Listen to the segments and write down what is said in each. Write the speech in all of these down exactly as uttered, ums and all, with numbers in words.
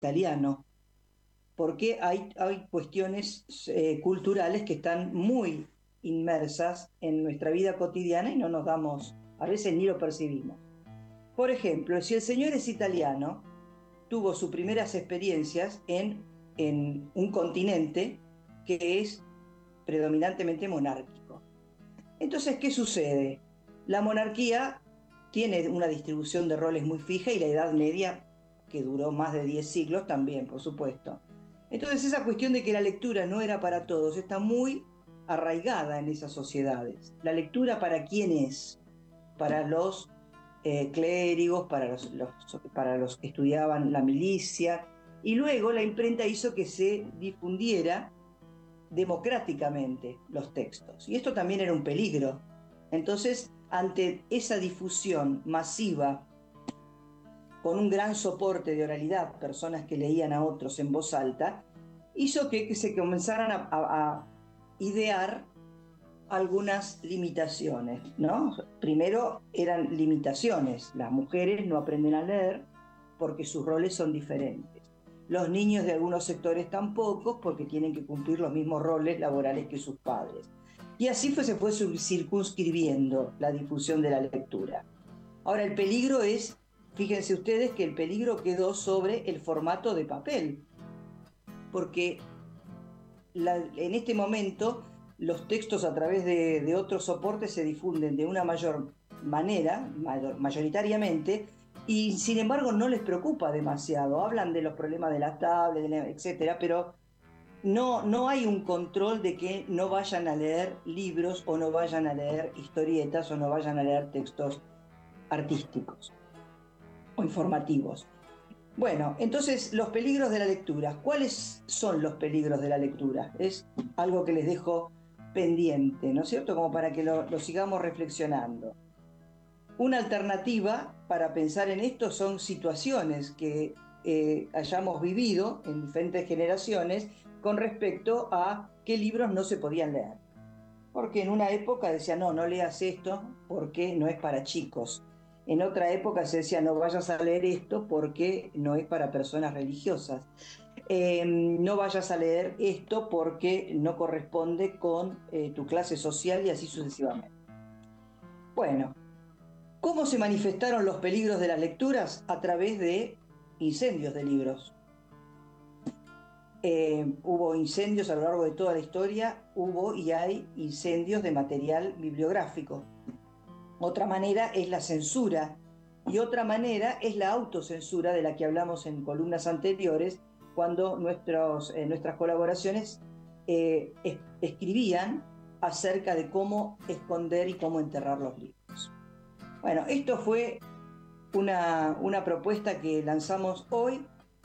italiano, porque hay, hay cuestiones eh, culturales que están muy inmersas en nuestra vida cotidiana y no nos damos, a veces ni lo percibimos. Por ejemplo, si el señor es italiano, tuvo sus primeras experiencias en, en un continente que es predominantemente monárquico. Entonces, ¿qué sucede? La monarquía tiene una distribución de roles muy fija y la Edad Media, que duró más de diez siglos, también, por supuesto. Entonces, esa cuestión de que la lectura no era para todos está muy arraigada en esas sociedades. ¿La lectura para quién es? Para los eh, clérigos, para los, los, para los que estudiaban la milicia, y luego la imprenta hizo que se difundiera democráticamente los textos. Y esto también era un peligro. Entonces, ante esa difusión masiva, con un gran soporte de oralidad, personas que leían a otros en voz alta, hizo que, que se comenzaran a, a, a idear algunas limitaciones, ¿no? Primero eran limitaciones. Las mujeres no aprenden a leer porque sus roles son diferentes. Los niños de algunos sectores tampoco, porque tienen que cumplir los mismos roles laborales que sus padres. Y así fue, se fue circunscribiendo la difusión de la lectura. Ahora, el peligro es, fíjense ustedes que el peligro quedó sobre el formato de papel, porque la, en este momento los textos a través de, de otros soportes se difunden de una mayor manera, mayor, mayoritariamente, y sin embargo no les preocupa demasiado. Hablan de los problemas de las tablets, etcétera, pero no, no hay un control de que no vayan a leer libros o no vayan a leer historietas o no vayan a leer textos artísticos o informativos. Bueno, entonces los peligros de la lectura. ¿Cuáles son los peligros de la lectura? Es algo que les dejo pendiente, ¿no es cierto? Como para que lo, lo sigamos reflexionando. Una alternativa para pensar en esto son situaciones que eh, hayamos vivido en diferentes generaciones con respecto a qué libros no se podían leer. Porque en una época decía, no, no leas esto porque no es para chicos. En otra época se decía, no vayas a leer esto porque no es para personas religiosas. Eh, no vayas a leer esto porque no corresponde con eh, tu clase social y así sucesivamente. Bueno, ¿cómo se manifestaron los peligros de las lecturas? A través de incendios de libros. Eh, hubo incendios a lo largo de toda la historia, hubo y hay incendios de material bibliográfico. Otra manera es la censura y otra manera es la autocensura de la que hablamos en columnas anteriores, cuando nuestros, eh, nuestras colaboraciones eh, es, escribían acerca de cómo esconder y cómo enterrar los libros. Bueno, esto fue una, una propuesta que lanzamos hoy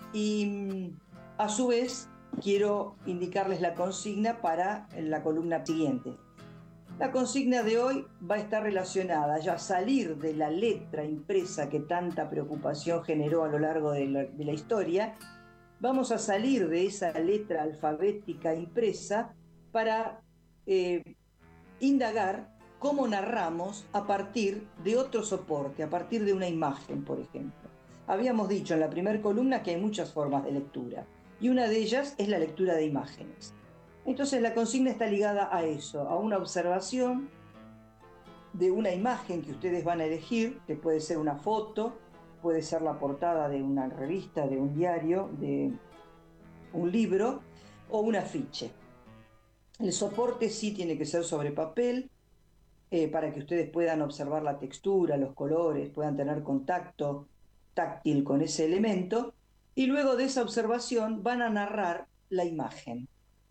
y a su vez quiero indicarles la consigna para la columna siguiente. La consigna de hoy va a estar relacionada ya a salir de la letra impresa que tanta preocupación generó a lo largo de la, de la historia. Vamos a salir de esa letra alfabética impresa para eh, indagar cómo narramos a partir de otro soporte, a partir de una imagen, por ejemplo. Habíamos dicho en la primera columna que hay muchas formas de lectura y una de ellas es la lectura de imágenes. Entonces la consigna está ligada a eso, a una observación de una imagen que ustedes van a elegir, que puede ser una foto, puede ser la portada de una revista, de un diario, de un libro o un afiche. El soporte sí tiene que ser sobre papel, eh, para que ustedes puedan observar la textura, los colores, puedan tener contacto táctil con ese elemento, y luego de esa observación van a narrar la imagen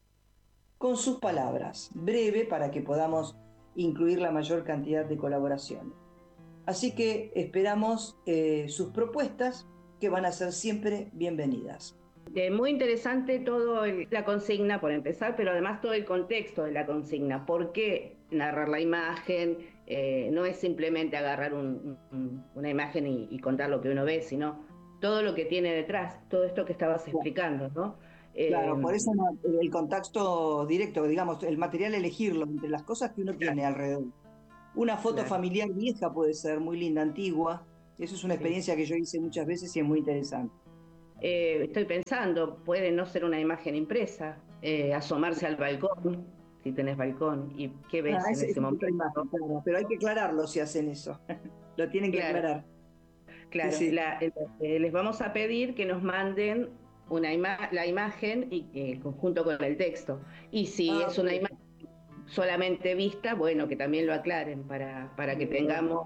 con sus palabras, breve para que podamos incluir la mayor cantidad de colaboraciones. Así que esperamos eh, sus propuestas, que van a ser siempre bienvenidas. Eh, muy interesante todo el, la consigna, por empezar, pero además todo el contexto de la consigna. ¿Por qué narrar la imagen? Eh, no es simplemente agarrar un, un, una imagen y, y contar lo que uno ve, sino todo lo que tiene detrás, todo esto que estabas explicando, ¿no? Claro, Eh, por eso no, el contacto directo, digamos, el material elegirlo entre las cosas que uno claro, tiene alrededor. Una foto claro, familiar vieja puede ser muy linda, antigua. Eso es una sí. experiencia que yo hice muchas veces y es muy interesante. eh, estoy pensando, puede no ser una imagen impresa, eh, asomarse al balcón, si tenés balcón, y qué Ah, ves en esa ese esa es otra momento. imagen, claro, pero hay que aclararlo si hacen eso. Lo tienen que Claro, aclarar. Sí, claro, sí. la- eh, eh, les vamos a pedir que nos manden una ima- la imagen y eh, junto con el texto. Y si Ah, es una ok. imagen solamente vista, bueno, que también lo aclaren para, para que tengamos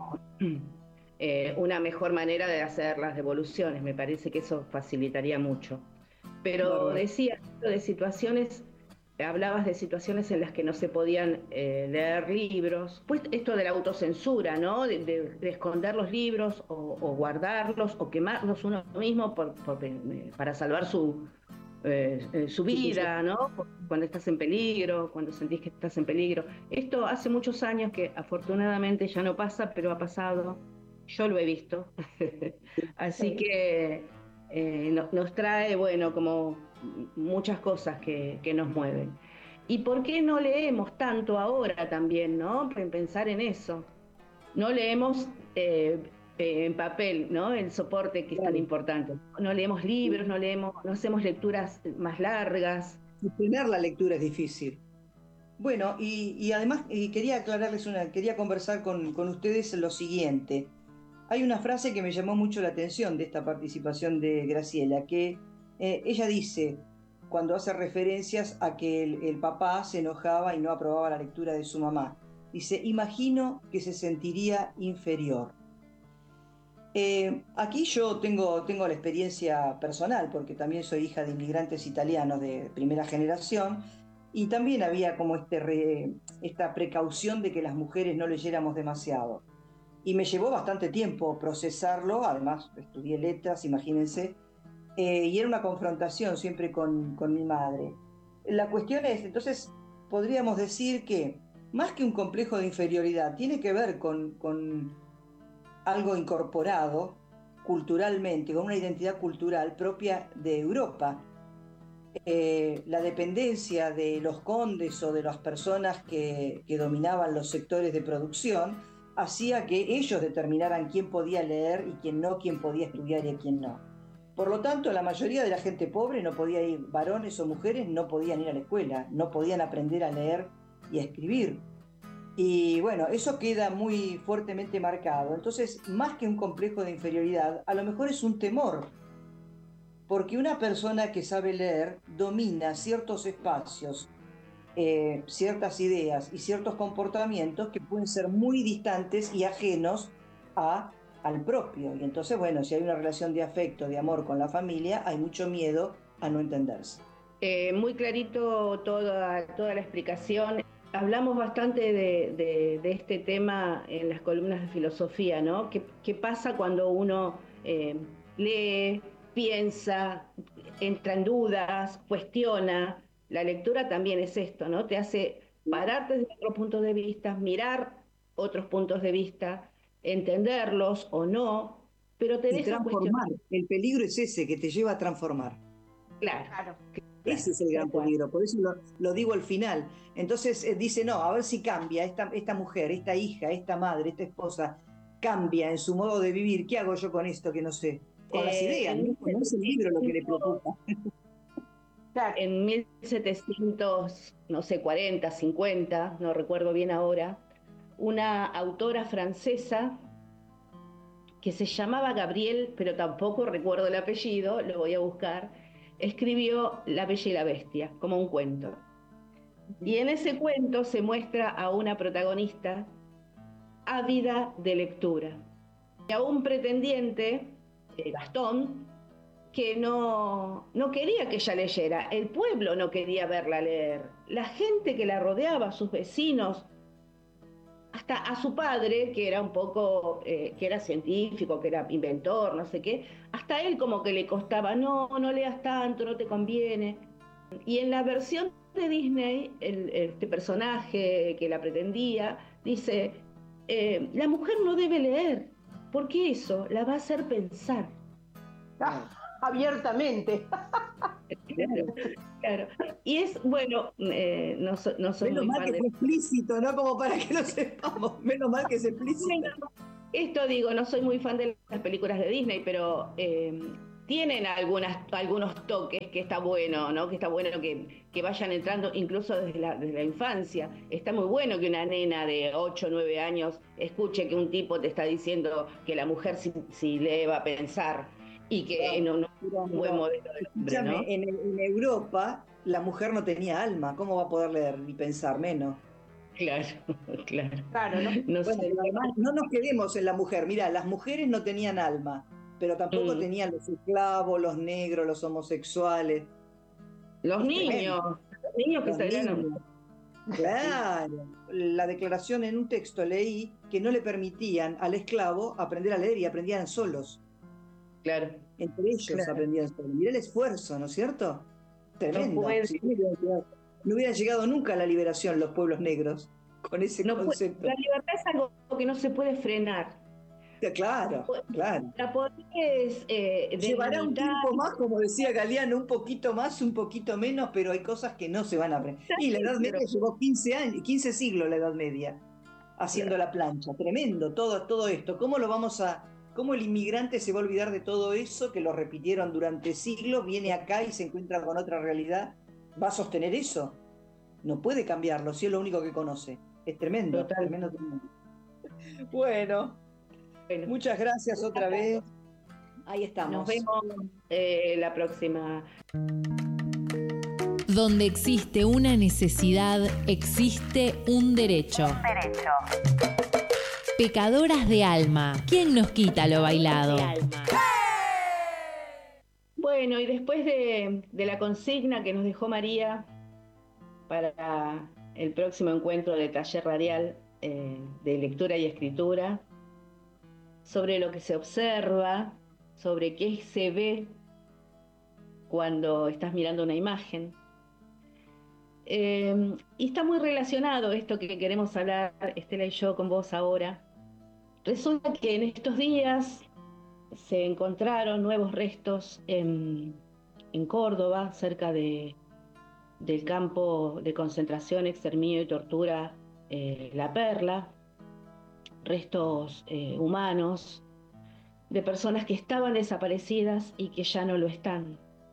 eh, una mejor manera de hacer las devoluciones. Me parece que eso facilitaría mucho. Pero Bárbaro. decía de situaciones, hablabas de situaciones en las que no se podían eh, leer libros, pues esto de la autocensura, ¿no? De, de, de esconder los libros o, o, guardarlos o quemarlos uno mismo por, por, eh, para salvar su, eh, eh, su Sí, sí, sí. vida, ¿no? Cuando estás en peligro, cuando sentís que estás en peligro. Esto hace muchos años que afortunadamente ya no pasa, pero ha pasado. Yo lo he visto. Así que eh, no, nos trae, bueno, como muchas cosas que, que nos mueven. ¿Y por qué no leemos tanto ahora también, no? Pensar en eso. No leemos eh, eh, en papel, ¿no? El soporte que es tan Claro. importante. No leemos libros, no leemos, no hacemos lecturas más largas. Sostener la lectura es difícil. Bueno, y, y además y quería aclararles una, quería conversar con, con ustedes lo siguiente. Hay una frase que me llamó mucho la atención de esta participación de Graciela, que eh, ella dice, cuando hace referencias a que el, el papá se enojaba y no aprobaba la lectura de su mamá, dice, imagino que se sentiría inferior. Eh, aquí yo tengo, tengo la experiencia personal, porque también soy hija de inmigrantes italianos de primera generación, y también había como este re- esta precaución de que las mujeres no leyéramos demasiado. Y me llevó bastante tiempo procesarlo, además estudié letras, imagínense, eh, y era una confrontación siempre con, con mi madre. La cuestión es, entonces, podríamos decir que más que un complejo de inferioridad, tiene que ver con, con algo incorporado culturalmente, con una identidad cultural propia de Europa. Eh, la dependencia de los condes o de las personas que, que dominaban los sectores de producción hacía que ellos determinaran quién podía leer y quién no, quién podía estudiar y quién no. Por lo tanto, la mayoría de la gente pobre no podía ir, varones o mujeres no podían ir a la escuela, no podían aprender a leer y a escribir. Y bueno, eso queda muy fuertemente marcado. Entonces, más que un complejo de inferioridad, a lo mejor es un temor, porque una persona que sabe leer domina ciertos espacios, eh, ciertas ideas y ciertos comportamientos que pueden ser muy distantes y ajenos a, al propio. Y entonces, bueno, si hay una relación de afecto, de amor con la familia, hay mucho miedo a no entenderse. Eh, muy clarito toda, toda la explicación. Hablamos bastante de, de, de, este tema en las columnas de filosofía, ¿no? ¿Qué, qué pasa cuando uno eh, lee, piensa, entra en dudas, cuestiona? La lectura también es esto, ¿no? Te hace pararte desde otro punto de vista, mirar otros puntos de vista, entenderlos o no, pero te Y deja cuestionar. transformar. El peligro es ese, que te lleva a transformar. Claro, Claro. Ese claro, es el tal gran cual. peligro, por eso lo, lo digo al final. Entonces eh, dice, no, a ver si cambia esta, esta mujer, esta hija, esta madre, esta esposa, cambia en su modo de vivir. ¿Qué hago yo con esto que no sé? Con las Eh, ideas, en ¿no? No es el libro lo que le preocupa. Claro. En mil setecientos, no sé, cuarenta, cincuenta, no recuerdo bien ahora, una autora francesa que se llamaba Gabriel, pero tampoco recuerdo el apellido, lo voy a buscar, escribió La Bella y la Bestia, como un cuento. Y en ese cuento se muestra a una protagonista ávida de lectura y a un pretendiente, eh, Gastón, que no, no quería que ella leyera, el pueblo no quería verla leer, la gente que la rodeaba, sus vecinos, hasta a su padre, que era un poco, eh, que era científico, que era inventor, no sé qué, hasta él como que le costaba, no, no leas tanto, no te conviene. Y en la versión de Disney, el, este personaje que la pretendía, dice, eh, la mujer no debe leer, porque eso la va a hacer pensar. Ah, abiertamente. Claro, claro. Y es, bueno, eh, no, so, no soy Menos muy mal fan que de... fue explícito, ¿no? Como para que lo sepamos. Menos mal que es explícito. Bueno, esto digo, no soy muy fan de las películas de Disney, pero eh, tienen algunas, algunos toques que está bueno, ¿no? Que está bueno que, que vayan entrando incluso desde la, desde la infancia. Está muy bueno que una nena de ocho o nueve años escuche que un tipo te está diciendo que la mujer si, si lee va a pensar y que Claro, no, no es pero, un buen pero, modelo de hombre, escúchame, ¿no? en, en Europa la mujer no tenía alma, ¿cómo va a poder leer ni pensar menos? Claro, claro. Claro, ¿no? No Bueno, sé. pero además no nos quedemos en la mujer. Mira, las mujeres no tenían alma, pero tampoco Mm. tenían los esclavos, los negros, los homosexuales. Los Es tremendo. niños, los niños que Los salieron. niños. Claro. La declaración en un texto leí que no le permitían al esclavo aprender a leer y aprendían solos. Claro, Entre ellos claro. aprendían solos. Mirá el esfuerzo, ¿no es cierto? No Tremendo. puede, Si no, hubieran llegado, no hubieran llegado nunca a la liberación los pueblos negros con ese no puede. concepto. La libertad es algo que no se puede frenar. Claro, claro. La podés eh, Llevará un delimitar. tiempo más, como decía Galeano, un poquito más, un poquito menos, pero hay cosas que no se van a aprender. Y la Edad Pero, Media llevó quince años, quince siglos la Edad Media, haciendo la plancha. Tremendo, todo, todo esto. ¿Cómo lo vamos a, cómo el inmigrante se va a olvidar de todo eso que lo repitieron durante siglos, viene acá y se encuentra con otra realidad? ¿Va a sostener eso? No puede cambiarlo, si es lo único que conoce. Es tremendo, total. tremendo, tremendo. Bueno, Bueno, muchas gracias otra vez. Ahí nos estamos. vemos eh, la próxima. Donde existe una necesidad, existe un derecho. Derecho. Pecadoras de alma. ¿Quién nos quita lo bailado? Bueno, y después de, de la consigna que nos dejó María para el próximo encuentro de taller radial eh, de lectura y escritura, sobre lo que se observa, sobre qué se ve cuando estás mirando una imagen. Eh, y está muy relacionado esto que queremos hablar, Estela y yo, con vos ahora. Resulta que en estos días se encontraron nuevos restos en, en Córdoba, cerca de, del campo de concentración, exterminio y tortura eh, La Perla, restos eh, humanos de personas que estaban desaparecidas y que ya no lo están.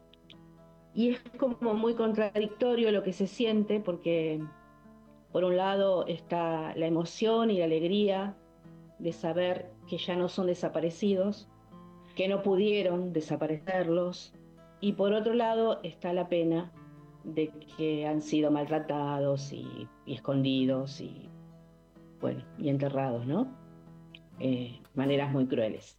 Y es como muy contradictorio lo que se siente, porque por un lado está la emoción y la alegría de saber que ya no son desaparecidos, que no pudieron desaparecerlos, y por otro lado está la pena de que han sido maltratados y, y escondidos y, bueno, y enterrados, ¿no? Eh, maneras muy crueles.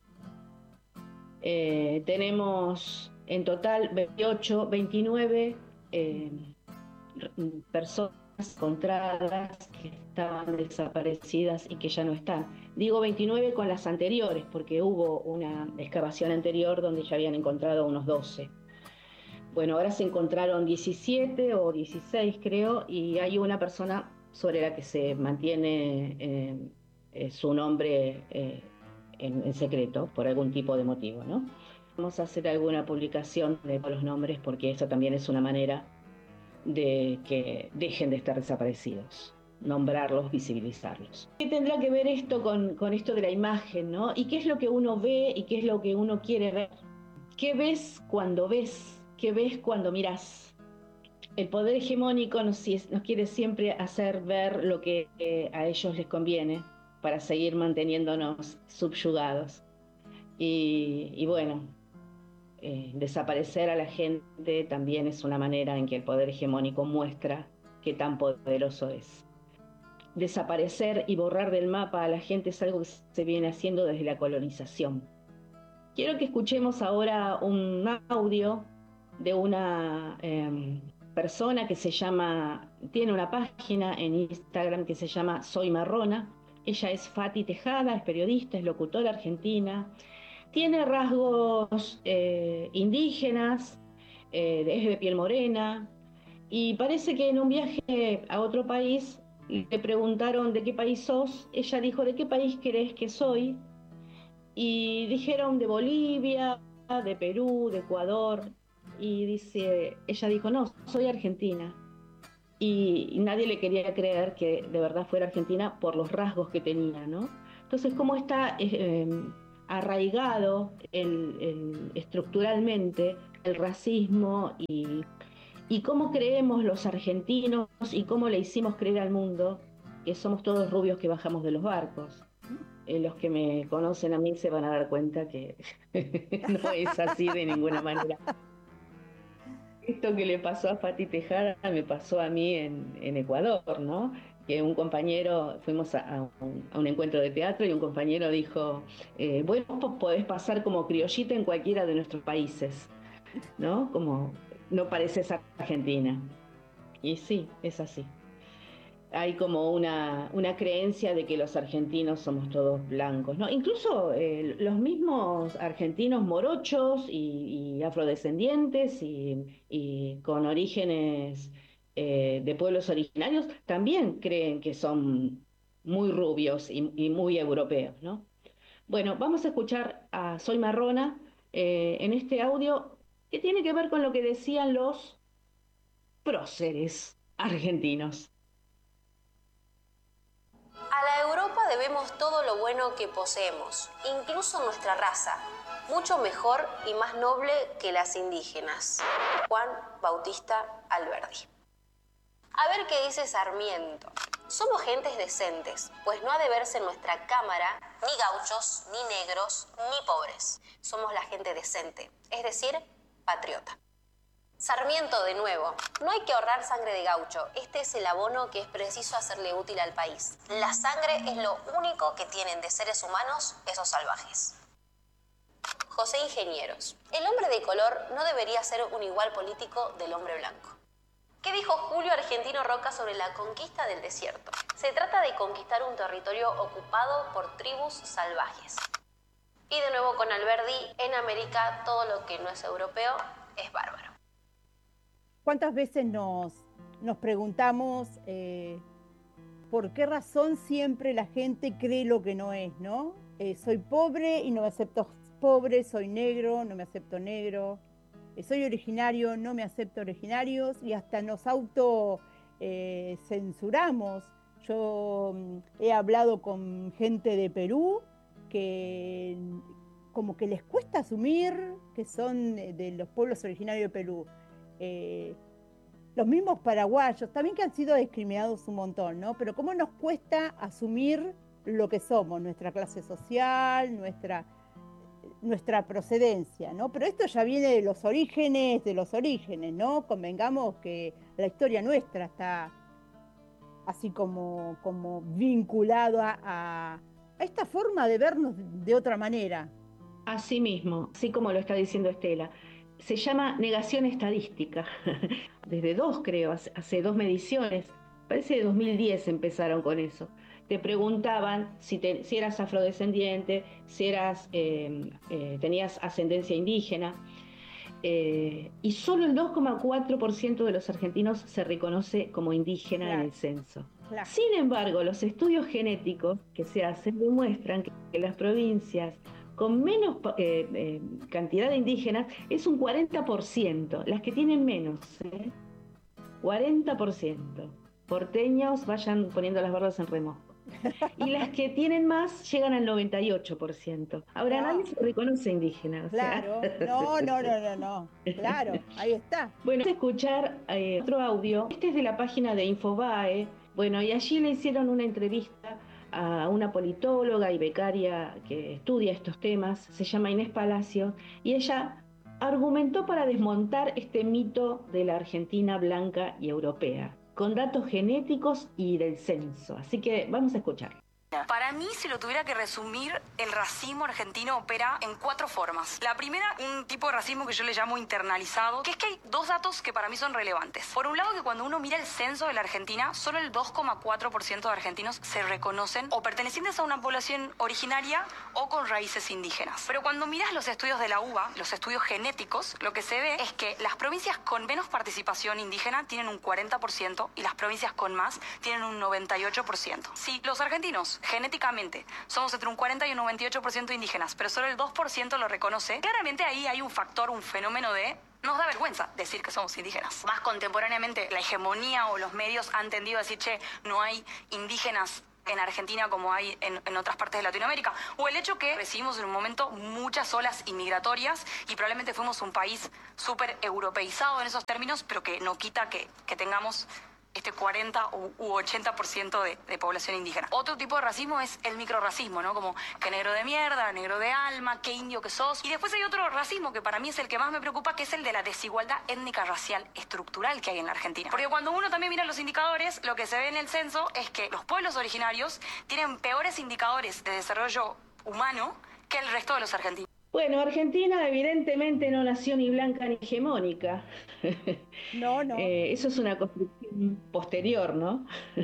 Eh, tenemos en total veintiocho, veintinueve eh, personas encontradas que estaban desaparecidas y que ya no están. Digo veintinueve con las anteriores, porque hubo una excavación anterior donde ya habían encontrado unos doce. Bueno, ahora se encontraron diecisiete o dieciséis, creo, y hay una persona sobre la que se mantiene eh, eh, su nombre eh, en, en secreto, por algún tipo de motivo, ¿no? Vamos a hacer alguna publicación de los nombres, porque eso también es una manera de que dejen de estar desaparecidos, nombrarlos, visibilizarlos. ¿Qué tendrá que ver esto con, con esto de la imagen, ¿no? ¿Y qué es lo que uno ve y qué es lo que uno quiere ver? ¿Qué ves cuando ves? ¿Qué ves cuando miras? El poder hegemónico nos, nos quiere siempre hacer ver lo que eh, a ellos les conviene para seguir manteniéndonos subyugados. Y, y bueno, Eh, desaparecer a la gente también es una manera en que el poder hegemónico muestra qué tan poderoso es. Desaparecer y borrar del mapa a la gente es algo que se viene haciendo desde la colonización. Quiero que escuchemos ahora un audio de una eh, persona que se llama, tiene una página en Instagram que se llama Soy Marrona. Ella es Fati Tejada, es periodista, es locutora argentina. Tiene rasgos eh, indígenas, eh, es de piel morena, y parece que en un viaje a otro país le preguntaron ¿de qué país sos? Ella dijo ¿de qué país crees que soy? Y dijeron de Bolivia, de Perú, de Ecuador, y dice, ella dijo no, soy argentina. Y, y nadie le quería creer que de verdad fuera argentina por los rasgos que tenía, ¿no? Entonces, ¿cómo está? Eh, arraigado el, el, estructuralmente el racismo y, y cómo creemos los argentinos y cómo le hicimos creer al mundo que somos todos rubios que bajamos de los barcos. Eh, los que me conocen a mí se van a dar cuenta que no es así de ninguna manera. Esto que le pasó a Fati Tejada me pasó a mí en, en Ecuador, ¿no? Que un compañero, fuimos a, a, un, a un encuentro de teatro y un compañero dijo, eh, bueno, podés pasar como criollita en cualquiera de nuestros países, ¿no? Como no pareces argentina. Y sí, es así. Hay como una, una creencia de que los argentinos somos todos blancos, ¿no? Incluso eh, los mismos argentinos morochos y, y afrodescendientes y, y con orígenes eh, de pueblos originarios también creen que son muy rubios y, y muy europeos, ¿no? Bueno, vamos a escuchar a Soy Marrona eh, en este audio que tiene que ver con lo que decían los próceres argentinos. A la Europa debemos todo lo bueno que poseemos, incluso nuestra raza, mucho mejor y más noble que las indígenas. Juan Bautista Alberdi. A ver qué dice Sarmiento. Somos gentes decentes, pues no ha de verse en nuestra cámara ni gauchos, ni negros, ni pobres. Somos la gente decente, es decir, patriota. Sarmiento de nuevo. No hay que ahorrar sangre de gaucho. Este es el abono que es preciso hacerle útil al país. La sangre es lo único que tienen de seres humanos esos salvajes. José Ingenieros. El hombre de color no debería ser un igual político del hombre blanco. ¿Qué dijo Julio Argentino Roca sobre la conquista del desierto? Se trata de conquistar un territorio ocupado por tribus salvajes. Y de nuevo con Alberdi, en América todo lo que no es europeo es bárbaro. ¿Cuántas veces nos, nos preguntamos eh, por qué razón siempre la gente cree lo que no es, ¿no? Eh, soy pobre y no me acepto pobre, soy negro, no me acepto negro, eh, soy originario, no me acepto originarios y hasta nos auto eh, censuramos. Yo mm, he hablado con gente de Perú que como que les cuesta asumir que son de los pueblos originarios de Perú. Eh, los mismos paraguayos, también que han sido discriminados un montón, ¿no? Pero cómo nos cuesta asumir lo que somos, nuestra clase social, nuestra, nuestra procedencia, ¿no? Pero esto ya viene de los orígenes, de los orígenes, ¿no? Convengamos que la historia nuestra está así como, como vinculado a, a, a esta forma de vernos de otra manera. Así mismo, así como lo está diciendo Estela. Se llama negación estadística. Desde dos, creo, hace, hace dos mediciones, parece de dos mil diez empezaron con eso. Te preguntaban si, te, si eras afrodescendiente, si eras, eh, eh, tenías ascendencia indígena, eh, y solo el dos coma cuatro por ciento de los argentinos se reconoce como indígena claro. en el censo. Claro. Sin embargo, los estudios genéticos que se hacen demuestran que, que las provincias con menos eh, eh, cantidad de indígenas es un cuarenta por ciento, las que tienen menos, ¿eh? cuarenta por ciento. Porteños, vayan poniendo las barbas en remojo. Y las que tienen más llegan al noventa y ocho por ciento. Ahora no. Nadie se reconoce indígena. O claro, sea. no, no, no, no, no. Claro, ahí está. Bueno, vamos a escuchar eh, otro audio. Este es de la página de Infobae. Bueno, y allí le hicieron una entrevista a una politóloga y becaria que estudia estos temas, se llama Inés Palacio, y ella argumentó para desmontar este mito de la Argentina blanca y europea, con datos genéticos y del censo. Así que vamos a escuchar. Para mí, si lo tuviera que resumir, el racismo argentino opera en cuatro formas. La primera, un tipo de racismo que yo le llamo internalizado, que es que hay dos datos que para mí son relevantes. Por un lado, que cuando uno mira el censo de la Argentina, solo el dos coma cuatro por ciento de argentinos se reconocen o pertenecientes a una población originaria o con raíces indígenas. Pero cuando miras los estudios de la U B A, los estudios genéticos, lo que se ve es que las provincias con menos participación indígena tienen un cuarenta por ciento y las provincias con más tienen un noventa y ocho por ciento. Si los argentinos genéticamente somos entre un cuarenta y un noventa y ocho por ciento indígenas, pero solo el dos por ciento lo reconoce, claramente ahí hay un factor, un fenómeno de nos da vergüenza decir que somos indígenas. Más contemporáneamente, la hegemonía o los medios han tendido a decir, che, no hay indígenas en Argentina como hay en, en otras partes de Latinoamérica, o el hecho que recibimos en un momento muchas olas inmigratorias y probablemente fuimos un país súper europeizado en esos términos, pero que no quita que, que tengamos este cuarenta u ochenta por ciento de, de población indígena. Otro tipo de racismo es el microrracismo, ¿no? Como que negro de mierda, negro de alma, qué indio que sos. Y después hay otro racismo que para mí es el que más me preocupa, que es el de la desigualdad étnica racial estructural que hay en la Argentina. Porque cuando uno también mira los indicadores, lo que se ve en el censo es que los pueblos originarios tienen peores indicadores de desarrollo humano que el resto de los argentinos. Bueno, Argentina evidentemente no nació ni blanca ni hegemónica. No, no. Eh, eso es una construcción posterior, ¿no?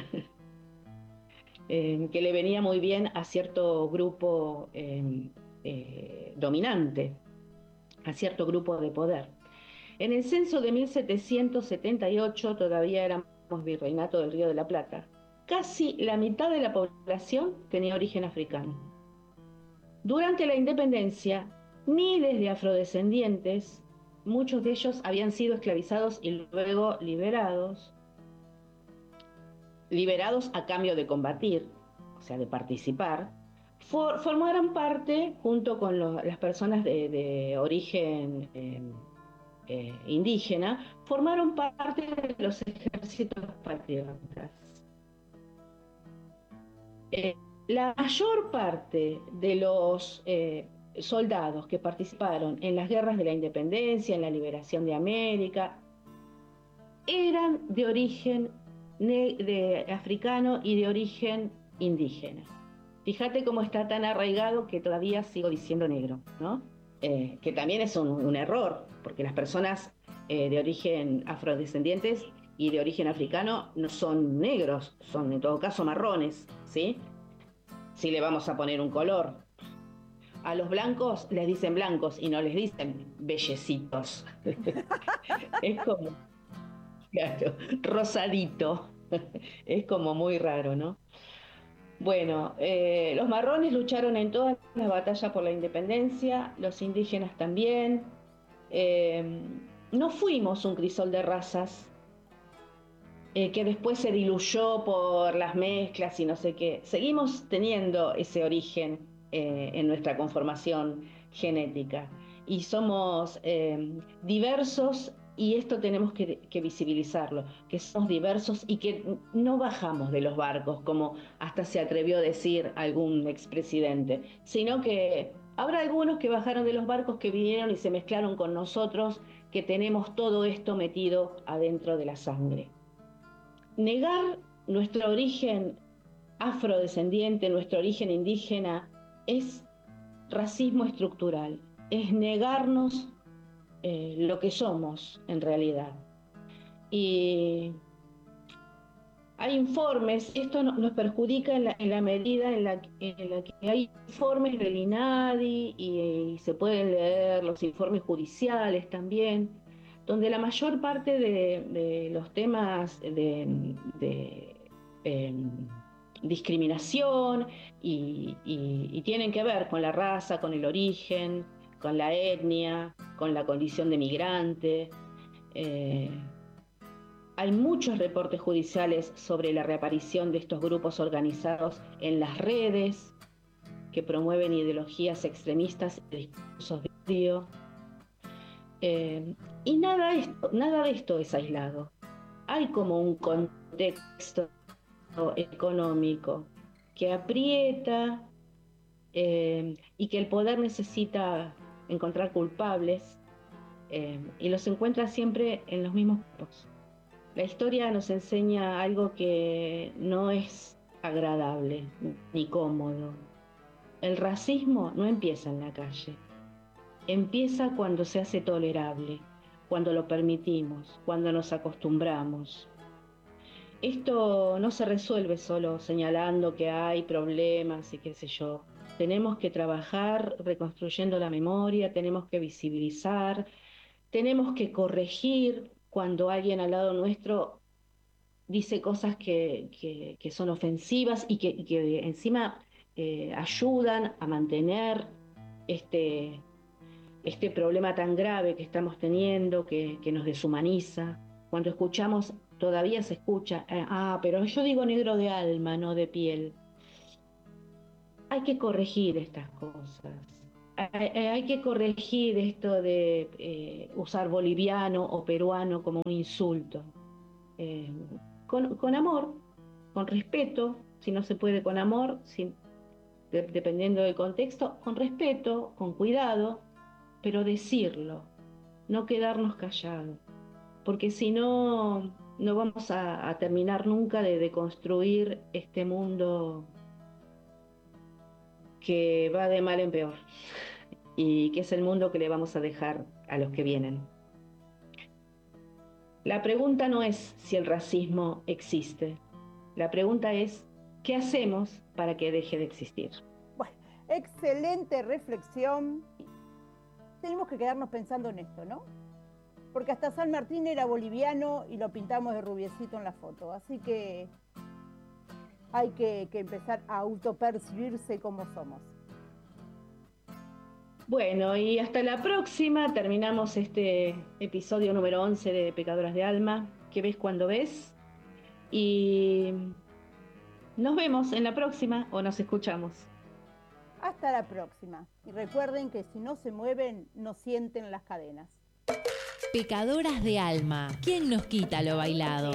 eh, que le venía muy bien a cierto grupo eh, eh, dominante, a cierto grupo de poder. En el censo de mil setecientos setenta y ocho, todavía éramos virreinato del Río de la Plata, casi la mitad de la población tenía origen africano. Durante la independencia, miles de afrodescendientes, muchos de ellos habían sido esclavizados y luego liberados, liberados a cambio de combatir, o sea, de participar, for, formaron parte, junto con lo, las personas de, de origen eh, eh, indígena, formaron parte de los ejércitos patriotas. Eh, la mayor parte de los eh, soldados que participaron en las guerras de la independencia, en la liberación de América, eran de origen de africano y de origen indígena. Fíjate cómo está tan arraigado que todavía sigo diciendo negro, ¿no? Eh, que también es un, un error, porque las personas eh, de origen afrodescendientes y de origen africano no son negros, son en todo caso marrones, ¿sí? Si le vamos a poner un color. A los blancos les dicen blancos y no les dicen bellecitos. Es como, claro, rosadito. Es como muy raro, ¿no? Bueno, eh, los marrones lucharon en todas las batallas por la independencia, los indígenas también. Eh, no fuimos un crisol de razas eh, que después se diluyó por las mezclas y no sé qué. Seguimos teniendo ese origen eh, en nuestra conformación genética y somos eh, diversos. Y esto tenemos que, que visibilizarlo, que somos diversos y que no bajamos de los barcos, como hasta se atrevió a decir algún expresidente, sino que habrá algunos que bajaron de los barcos, que vinieron y se mezclaron con nosotros, que tenemos todo esto metido adentro de la sangre. Negar nuestro origen afrodescendiente, nuestro origen indígena, es racismo estructural, es negarnos Eh, lo que somos en realidad. Y hay informes, esto no, nos perjudica en la, en la medida en la, en la que hay informes del INADI y, y se pueden leer los informes judiciales también, donde la mayor parte de, de los temas de, de eh, discriminación y, y, y tienen que ver con la raza, con el origen, con la etnia, con la condición de migrante. Eh, hay muchos reportes judiciales sobre la reaparición de estos grupos organizados en las redes que promueven ideologías extremistas y discursos de odio. Eh, y nada, esto, nada de esto es aislado. Hay como un contexto económico que aprieta eh, y que el poder necesita encontrar culpables eh, y los encuentra siempre en los mismos grupos. La historia nos enseña algo que no es agradable ni cómodo. El racismo no empieza en la calle, empieza cuando se hace tolerable, cuando lo permitimos, cuando nos acostumbramos. Esto no se resuelve solo señalando que hay problemas y qué sé yo. Tenemos que trabajar reconstruyendo la memoria, tenemos que visibilizar, tenemos que corregir cuando alguien al lado nuestro dice cosas que, que, que son ofensivas y que, que encima eh, ayudan a mantener este, este problema tan grave que estamos teniendo, que, que nos deshumaniza. Cuando escuchamos, todavía se escucha, eh, ah, pero yo digo negro de alma, no de piel. hay que corregir estas cosas. Hay, hay que corregir esto de eh, usar boliviano o peruano como un insulto. Eh, con, con amor, con respeto, si no se puede con amor, si, de, dependiendo del contexto, con respeto, con cuidado, pero decirlo, no quedarnos callados, porque si no, no vamos a, a terminar nunca de, de construir este mundo que va de mal en peor y que es el mundo que le vamos a dejar a los que vienen. La pregunta no es si el racismo existe, la pregunta es ¿qué hacemos para que deje de existir? Bueno, excelente reflexión. Tenemos que quedarnos pensando en esto, ¿no? Porque hasta San Martín era boliviano y lo pintamos de rubiecito en la foto, así que hay que, que empezar a autopercibirse como somos. Bueno, y hasta la próxima. Terminamos este episodio número once de Pecadoras de Alma. ¿Qué ves cuando ves? Y nos vemos en la próxima o nos escuchamos. Hasta la próxima. Y recuerden que si no se mueven, no sienten las cadenas. Pecadoras de Alma. ¿Quién nos quita lo bailado?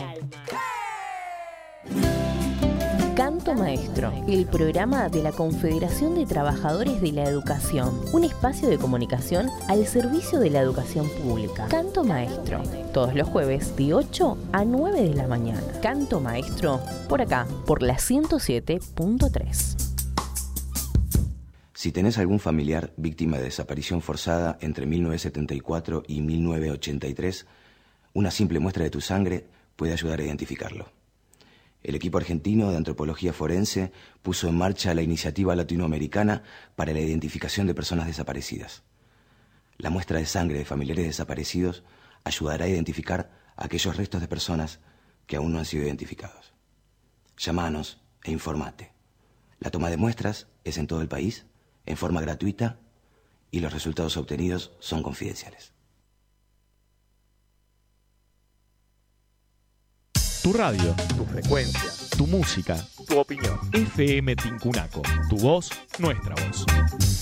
Canto Maestro, el programa de la Confederación de Trabajadores de la Educación, un espacio de comunicación al servicio de la educación pública. Canto Maestro, todos los jueves de ocho a nueve de la mañana. Canto Maestro, por acá, por la ciento siete punto tres. Si tenés algún familiar víctima de desaparición forzada entre mil novecientos setenta y cuatro y mil novecientos ochenta y tres, una simple muestra de tu sangre puede ayudar a identificarlo. El equipo argentino de antropología forense puso en marcha la iniciativa latinoamericana para la identificación de personas desaparecidas. La muestra de sangre de familiares desaparecidos ayudará a identificar aquellos restos de personas que aún no han sido identificados. Llámanos e informate. La toma de muestras es en todo el país, en forma gratuita, y los resultados obtenidos son confidenciales. Tu radio, tu frecuencia, tu música, tu opinión. F M Tincunaco, tu voz, nuestra voz.